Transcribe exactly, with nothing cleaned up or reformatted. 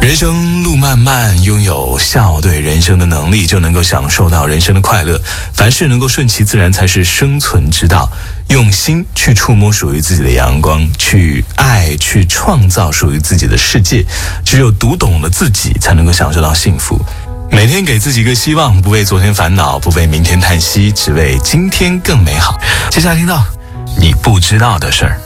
人生路漫漫，拥有笑对人生的能力，就能够享受到人生的快乐。凡事能够顺其自然，才是生存之道。用心去触摸属于自己的阳光，去爱，去创造属于自己的世界。只有读懂了自己，才能够享受到幸福。每天给自己一个希望，不为昨天烦恼，不为明天叹息，只为今天更美好。接下来听到你不知道的事儿。